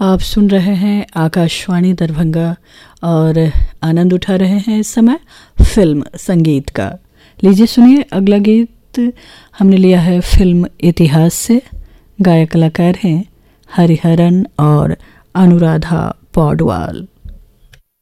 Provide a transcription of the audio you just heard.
आप सुन रहे हैं आकाशवाणी दरभंगा और आनंद उठा रहे हैं इस समय फिल्म संगीत का। लीजिए सुनिए अगला गीत हमने लिया है फिल्म इतिहास से। गायक कलाकार हैं हरिहरन और अनुराधा पौडवाल।